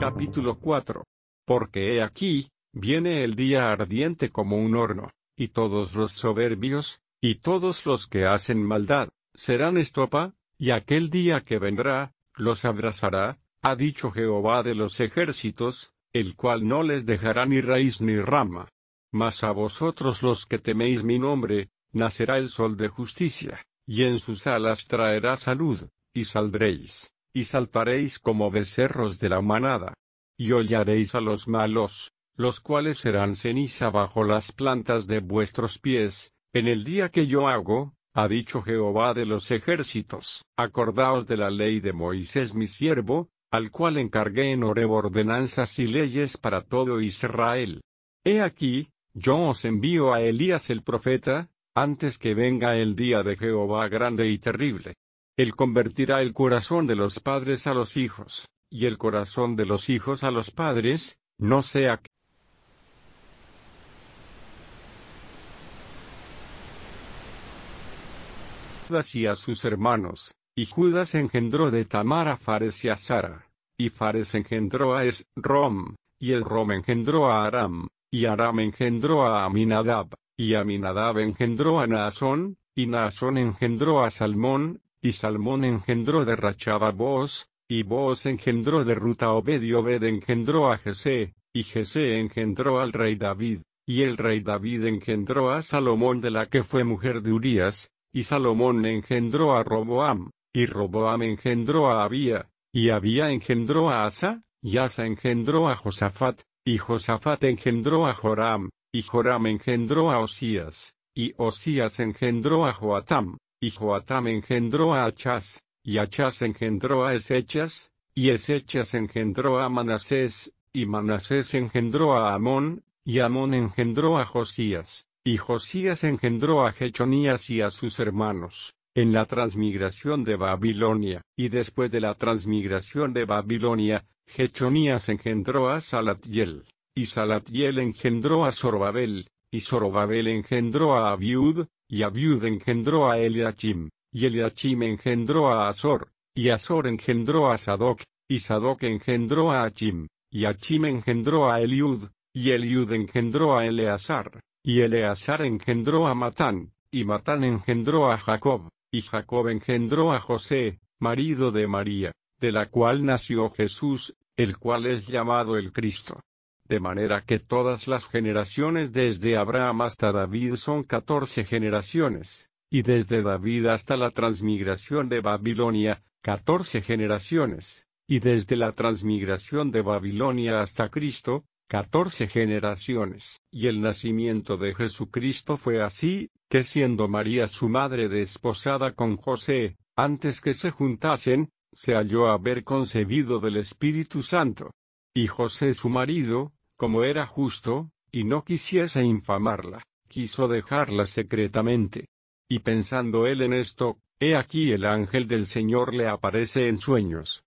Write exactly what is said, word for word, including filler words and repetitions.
Capítulo cuatro. Porque he aquí, viene el día ardiente como un horno, y todos los soberbios, y todos los que hacen maldad, serán estopa, y aquel día que vendrá, los abrazará, ha dicho Jehová de los ejércitos, el cual no les dejará ni raíz ni rama. Mas a vosotros los que teméis mi nombre, nacerá el sol de justicia, y en sus alas traerá salud, y saldréis, y saltaréis como becerros de la manada. Y hollaréis a los malos, los cuales serán ceniza bajo las plantas de vuestros pies, en el día que yo hago, ha dicho Jehová de los ejércitos. Acordaos de la ley de Moisés mi siervo, al cual encargué en Horeb ordenanzas y leyes para todo Israel. He aquí, yo os envío a Elías el profeta, antes que venga el día de Jehová grande y terrible. Él convertirá el corazón de los padres a los hijos, y el corazón de los hijos a los padres, no sea que Judas y a sus hermanos, y Judas engendró de Tamar a Fares y a Zara, y Fares engendró a Esrom, y Esrom engendró a Aram, y Aram engendró a Aminadab, y Aminadab engendró a Naasón, y Naasón engendró a Salmón, y Salmón engendró de Rachab a Booz, y Booz engendró de Ruth a Obed, y Obed engendró a Jesé, y Jesé engendró al rey David, y el rey David engendró a Salomón de la que fue mujer de Urías, y Salomón engendró a Roboam, y Roboam engendró a Abía, y Abía engendró a Asa, y Asa engendró a Josafat, y Josafat engendró a Joram, y Joram engendró a Osías, y Osías engendró a Joatam, y Joatam engendró a Achaz, y Achaz engendró a Esechas, y Esechas engendró a Manasés, y Manasés engendró a Amón, y Amón engendró a Josías, y Josías engendró a Jechonías y a sus hermanos, en la transmigración de Babilonia. Y después de la transmigración de Babilonia, Jechonías engendró a Salatiel, y Salatiel engendró a Zorobabel, y Zorobabel engendró a Abiud, y Abiud engendró a Eliachim, y Eliachim engendró a Azor, y Azor engendró a Sadoc, y Sadoc engendró a Achim, y Achim engendró a Eliud, y Eliud engendró a Eleazar, y Eleazar engendró a Matán, y Matán engendró a Jacob, y Jacob engendró a José, marido de María, de la cual nació Jesús, el cual es llamado el Cristo. De manera que todas las generaciones desde Abraham hasta David son catorce generaciones, y desde David hasta la transmigración de Babilonia, catorce generaciones, y desde la transmigración de Babilonia hasta Cristo, catorce generaciones. Y el nacimiento de Jesucristo fue así, que siendo María su madre desposada con José, antes que se juntasen, se halló haber concebido del Espíritu Santo. Y José su marido, como era justo, y no quisiese infamarla, quiso dejarla secretamente. Y pensando él en esto, he aquí el ángel del Señor le aparece en sueños,